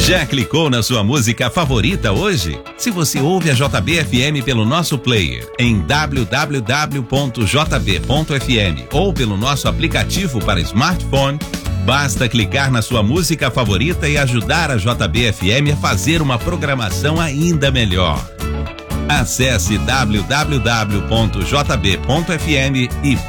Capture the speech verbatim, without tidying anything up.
Já clicou na sua música favorita hoje? Se você ouve a J B F M pelo nosso player em w w w ponto j b ponto f m ou pelo nosso aplicativo para smartphone, basta clicar na sua música favorita e ajudar a J B F M a fazer uma programação ainda melhor. Acesse w w w ponto j b ponto f m e